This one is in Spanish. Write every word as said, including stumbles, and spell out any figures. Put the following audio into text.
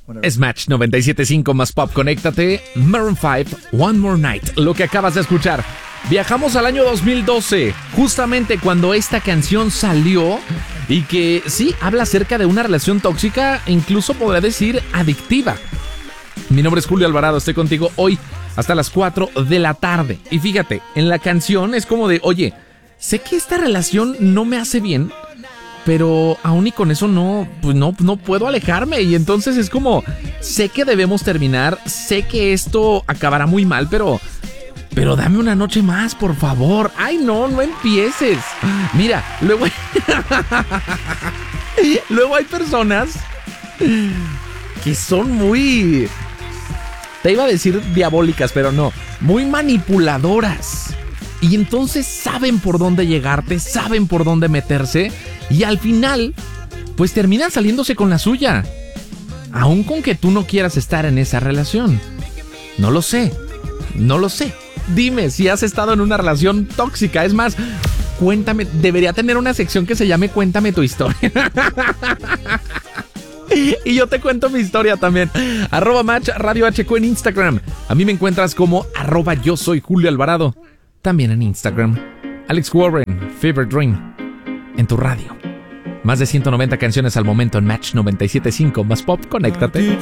Es Match noventa y siete punto cinco más Pop, conéctate. Maroon cinco, One More Night, lo que acabas de escuchar. Viajamos al año dos mil doce, justamente cuando esta canción salió y que sí, habla acerca de una relación tóxica, incluso podría decir adictiva. Mi nombre es Julio Alvarado, estoy contigo hoy hasta las cuatro de la tarde. Y fíjate, en la canción es como de, oye, sé que esta relación no me hace bien, pero aún y con eso no, pues no, no puedo alejarme. Y entonces es como, sé que debemos terminar, sé que esto acabará muy mal, pero, pero dame una noche más, por favor. Ay, no, no empieces. Mira, luego hay, luego hay personas que son muy, te iba a decir diabólicas, pero no, muy manipuladoras. Y entonces saben por dónde llegarte, saben por dónde meterse. Y al final, pues terminan saliéndose con la suya. Aun con que tú no quieras estar en esa relación. No lo sé, no lo sé. Dime si has estado en una relación tóxica. Es más, cuéntame, debería tener una sección que se llame Cuéntame tu historia. Y yo te cuento mi historia también. Arroba Match Radio H Q en Instagram. A mí me encuentras como arroba yo soy Julio Alvarado. También en Instagram. Alex Warren, Fever Dream. En tu radio. Más de ciento noventa canciones al momento en Match noventa y siete punto cinco más Pop, conéctate.